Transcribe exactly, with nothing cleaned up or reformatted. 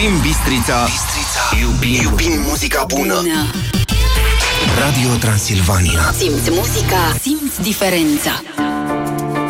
Iubim Bistrița. Bistrița. Iubim, iubim muzica bună. bună. Radio Transilvania. Simți muzica, simți diferența.